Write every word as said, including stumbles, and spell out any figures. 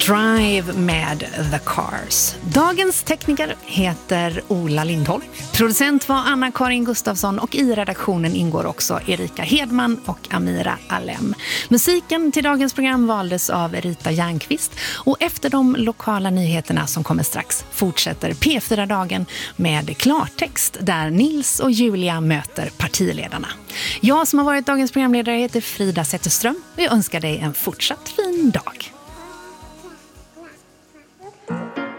Drive med The Cars. Dagens tekniker heter Ola Lindholm. Producent var Anna-Karin Gustafsson och i redaktionen ingår också Erika Hedman och Amira Alem. Musiken till dagens program valdes av Rita Järnqvist och efter de lokala nyheterna som kommer strax fortsätter P fyra-dagen med klartext där Nils och Julia möter partiledarna. Jag som har varit dagens programledare heter Frida Zetterström och jag önskar dig en fortsatt fin dag.